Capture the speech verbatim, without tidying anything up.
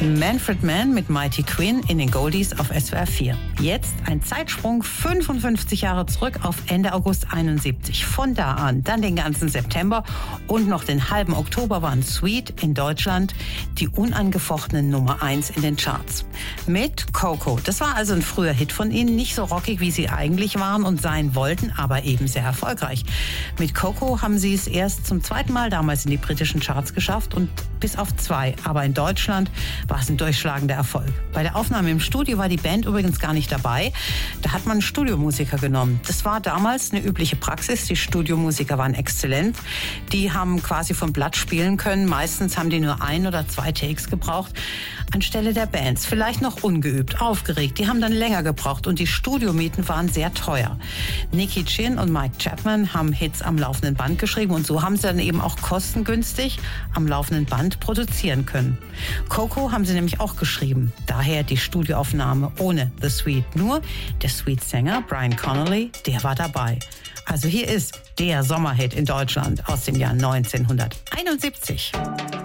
Manfred Mann mit Mighty Quinn in den Goldies auf S W R vier. Jetzt ein Zeitsprung fünfundfünfzig Jahre zurück auf Ende August einundsiebzig. Von da an, dann den ganzen September und noch den halben Oktober waren Sweet in Deutschland die unangefochtene Nummer eins in den Charts. Mit Coco. Das war also ein früher Hit von ihnen, nicht so rockig, wie sie eigentlich waren und sein wollten, aber eben sehr erfolgreich. Mit Coco haben sie es erst zum zweiten Mal damals in die britischen Charts geschafft und bis auf zwei. Aber in Deutschland war es ein durchschlagender Erfolg. Bei der Aufnahme im Studio war die Band übrigens gar nicht dabei. Da hat man einen Studiomusiker genommen. Das war damals eine übliche Praxis. Die Studiomusiker waren exzellent. Die haben quasi vom Blatt spielen können. Meistens haben die nur ein oder zwei Takes gebraucht. Anstelle der Bands. Vielleicht noch ungeübt, aufgeregt. Die haben dann länger gebraucht und die Studiomieten waren sehr teuer. Nicky Chinn und Mike Chapman haben Hits am laufenden Band geschrieben und so haben sie dann eben auch kostengünstig am laufenden Band produzieren können. Coco haben sie nämlich auch geschrieben. Daher die Studioaufnahme ohne The Sweet. Nur der Sweet-Sänger Brian Connolly, der war dabei. Also hier ist der Sommerhit in Deutschland aus dem Jahr neunzehnhunderteinundsiebzig.